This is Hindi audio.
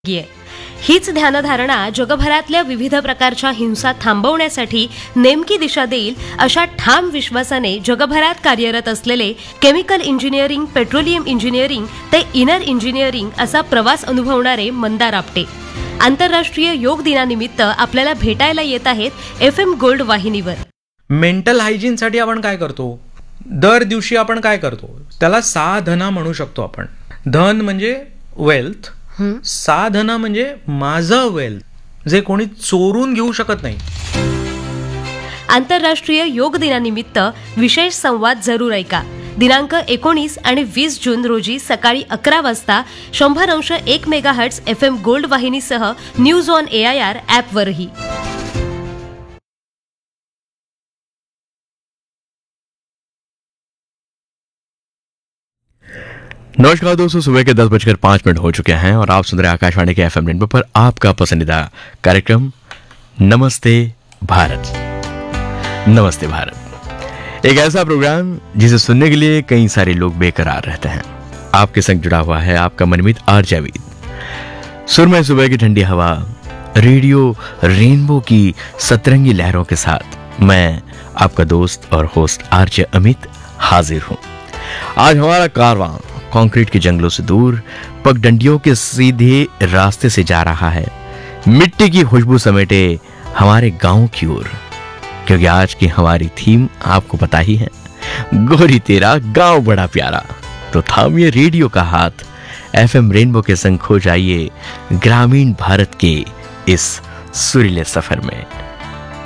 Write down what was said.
आहे. हीच ध्यानधारणा जगभरातल्या विविध प्रकारच्या हिंसा थांबवण्यासाठी नेमकी दिशा देईल अशा ठाम विश्वासाने जगभरात कार्यरत असलेले केमिकल इंजिनिअरिंग, पेट्रोलियम इंजिनिअरिंग ते इनर इंजिनिअरिंग असा प्रवास अनुभवणारे मंदार आपटे आंतरराष्ट्रीय योग दिनानिमित्त आपल्याला भेटायला येत आहेत FM गोल्ड वाहिनीवर. मेंटल हायजीनसाठी आपण काय करतो? दर दिवशी आपण काय करतो? त्याला साधना म्हणू शकतो आपण. धन म्हणजे वेल्थ, साधना म्हणजे माझं वेल्थ, जे कोणी चोरून घेऊ शकत नाही. आंतरराष्ट्रीय योग दिनानिमित्त विशेष संवाद जरूर ऐका. दिनांक 19 आणि 20 जून रोजी सकाळी 11 वाजता 100.1 megahertz FM gold वाहिनीसह news on AIR ॲपवरही. नमस्कार दोस्तों, सुबह के 10:05 हो चुके हैं और आप सुन रहे हैं आकाशवाणी के FM रेनबो पर आपका पसंदीदा कार्यक्रम नमस्ते भारत. नमस्ते भारत एक ऐसा प्रोग्राम जिसे सुनने के लिए कई सारे लोग बेकरार रहते हैं. आपके संग जुड़ा हुआ है आपका मनमीत आरजे अमित. सुरमय सुबह की ठंडी हवा, रेडियो रेनबो की सतरंगी लहरों के साथ मैं आपका दोस्त और होस्ट आरजे अमित हाजिर हूं. आज हमारा कारवां कंक्रीट के जंगलों से दूर पगडंडियों के सीधे रास्ते से जा रहा है, मिट्टी की खुशबू समेटे हमारे गांव की ओर. क्योंकि आज की हमारी थीम आपको पता ही है, गोरी तेरा गांव बड़ा प्यारा. तो थामिए रेडियो का हाथ, FM रेनबो के संग खो जाइए ग्रामीण भारत के इस सुरीले सफर में.